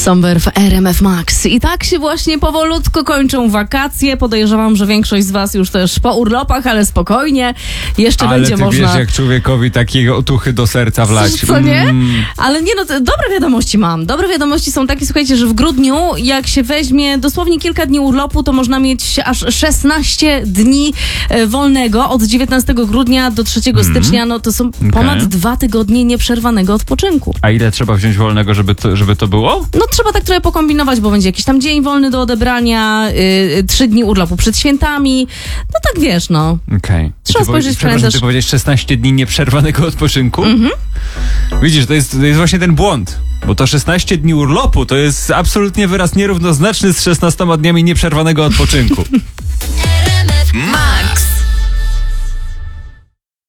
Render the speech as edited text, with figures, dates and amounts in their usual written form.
Somber w RMF Max. I tak się właśnie powolutku kończą wakacje. Podejrzewam, że większość z was już też po urlopach, ale spokojnie. Jeszcze ale będzie ty można... wiesz, jak człowiekowi takie otuchy do serca wlać. Co nie? Ale nie, no dobre wiadomości mam. Dobre wiadomości są takie, słuchajcie, że w grudniu, jak się weźmie dosłownie kilka dni urlopu, to można mieć aż 16 dni wolnego od 19 grudnia do 3 stycznia. No to są ponad 2 tygodnie nieprzerwanego odpoczynku. A ile trzeba wziąć wolnego, żeby to było? No trzeba tak trochę pokombinować, bo będzie jakiś tam dzień wolny do odebrania, 3 dni urlopu przed świętami. No tak wiesz, no. Okej. Trzeba spojrzeć w kalendarz. Ty powiedziałeś 16 dni nieprzerwanego odpoczynku? Widzisz, to jest właśnie ten błąd. Bo to 16 dni urlopu to jest absolutnie wyraz nierównoznaczny z 16 dniami nieprzerwanego odpoczynku. RMF Max.